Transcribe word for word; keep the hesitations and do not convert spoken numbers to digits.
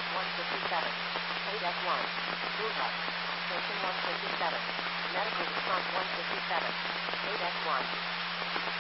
response one fifty-seven. eight F one. Boulevard. Station one fifty-seven. Medical response one fifty-seven. eight F one.